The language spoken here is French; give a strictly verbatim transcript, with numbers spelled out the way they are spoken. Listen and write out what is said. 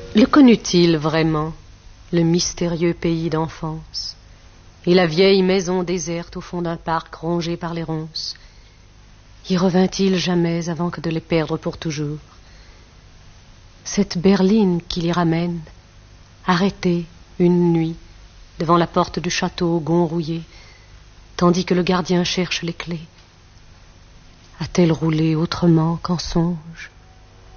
Le connut-il vraiment, le mystérieux pays d'enfance, et la vieille maison déserte au fond d'un parc rongé par les ronces? Y revint-il jamais avant que de les perdre pour toujours? Cette berline qui l'y ramène, arrêtée une nuit devant la porte du château au gonds rouillé, tandis que le gardien cherche les clés, a-t-elle roulé autrement qu'en songe?